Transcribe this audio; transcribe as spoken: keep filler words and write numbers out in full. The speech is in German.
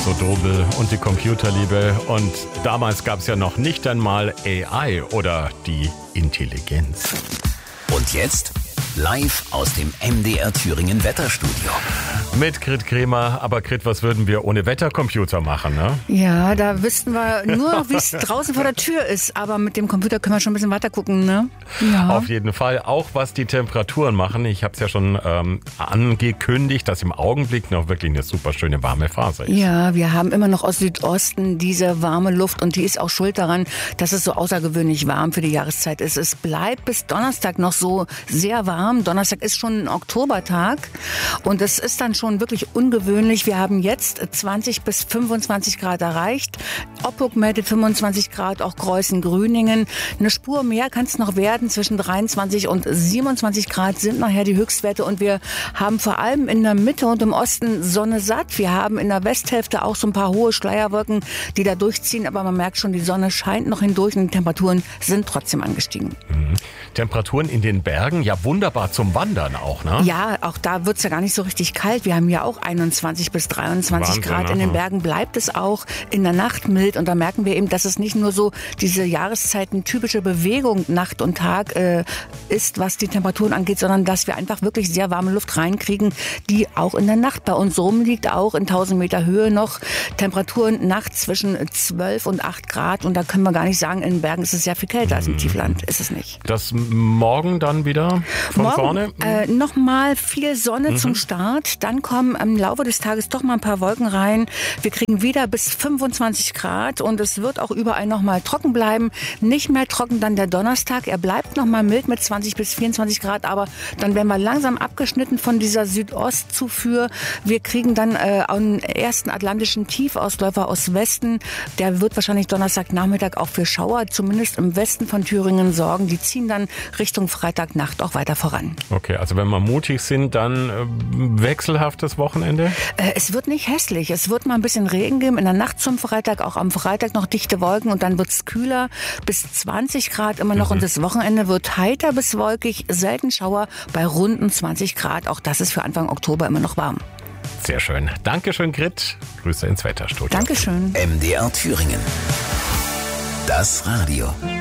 so Dobel und die Computerliebe. Und damals gab es ja noch nicht einmal A I oder die Intelligenz. Und jetzt live aus dem M D R Thüringen Wetterstudio. Mit Grit Kremer. Aber Grit, was würden wir ohne Wettercomputer machen, ne? Ja, da wüssten wir nur noch, wie es draußen vor der Tür ist. Aber mit dem Computer können wir schon ein bisschen weiter gucken, ne? Ja. Auf jeden Fall. Auch was die Temperaturen machen. Ich habe es ja schon ähm, angekündigt, dass im Augenblick noch wirklich eine super schöne warme Phase ist. Ja, wir haben immer noch aus Südosten diese warme Luft und die ist auch schuld daran, dass es so außergewöhnlich warm für die Jahreszeit ist. Es bleibt bis Donnerstag noch so sehr warm. Donnerstag ist schon ein Oktobertag und es ist dann schon wirklich ungewöhnlich. Wir haben jetzt zwanzig bis fünfundzwanzig Grad erreicht. Oppuk meldet fünfundzwanzig Grad, auch Greußen-Grüningen. Eine Spur mehr kann es noch werden. Zwischen dreiundzwanzig und siebenundzwanzig Grad sind nachher die Höchstwerte und wir haben vor allem in der Mitte und im Osten Sonne satt. Wir haben in der Westhälfte auch so ein paar hohe Schleierwolken, die da durchziehen, aber man merkt schon, die Sonne scheint noch hindurch und die Temperaturen sind trotzdem angestiegen. Mhm. Temperaturen in den Bergen, ja wunderbar zum Wandern auch, ne? Ja, auch da wird's ja gar nicht so richtig kalt. Wir haben ja auch einundzwanzig bis dreiundzwanzig Wahnsinn, Grad. In den Bergen bleibt es auch in der Nacht mild und da merken wir eben, dass es nicht nur so diese Jahreszeiten typische Bewegung Nacht und Tag äh, ist, was die Temperaturen angeht, sondern dass wir einfach wirklich sehr warme Luft reinkriegen, die auch in der Nacht bei uns rumliegt, auch in tausend Meter Höhe noch. Temperaturen nachts zwischen zwölf und acht Grad und da können wir gar nicht sagen, in den Bergen ist es sehr viel kälter als im Tiefland, ist es nicht. Das morgen dann wieder von morgen, vorne? Äh, Nochmal viel Sonne mhm. zum Start, dann kommen im Laufe des Tages doch mal ein paar Wolken rein. Wir kriegen wieder bis fünfundzwanzig Grad und es wird auch überall nochmal trocken bleiben. Nicht mehr trocken dann der Donnerstag, er bleibt nochmal mild mit zwanzig bis vierundzwanzig Grad, aber dann werden wir langsam abgeschnitten von dieser Südostzufuhr. Wir kriegen dann äh, einen ersten atlantischen Tiefausläufer aus Westen. Der wird wahrscheinlich Donnerstagnachmittag auch für Schauer, zumindest im Westen von Thüringen, sorgen. Die ziehen dann Richtung Freitagnacht auch weiter voran. Okay, also wenn wir mutig sind, dann äh, wechselhaftes Wochenende? Äh, es wird nicht hässlich. Es wird mal ein bisschen Regen geben. In der Nacht zum Freitag, auch am Freitag noch dichte Wolken und dann wird es kühler. Bis zwanzig Grad immer noch mhm. und das Wochenende wird heiter bis wolkig. Selten Schauer bei runden zwanzig Grad. Auch das ist für Anfang Oktober immer noch warm. Sehr schön. Dankeschön, Grit. Grüße ins Wetterstudio. Dankeschön. M D R Thüringen. Das Radio.